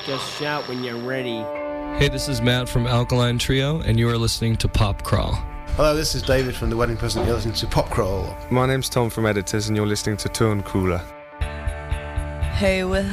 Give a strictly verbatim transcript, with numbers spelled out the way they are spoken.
Just shout when you're ready. Hey, this is Matt from Alkaline Trio, and you are listening to Pop Crawl. Hello, this is David from The Wedding Present. You're listening to Pop Crawl. My name's Tom from Editors, and you're listening to Tone Cooler. Hey, with